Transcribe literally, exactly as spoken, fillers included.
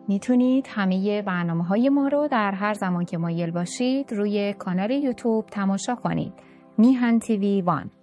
میتونید همه برنامه‌های ما رو در هر زمان که مایل باشید روی کانال یوتیوب تماشا کنید. میهن تیوی وان.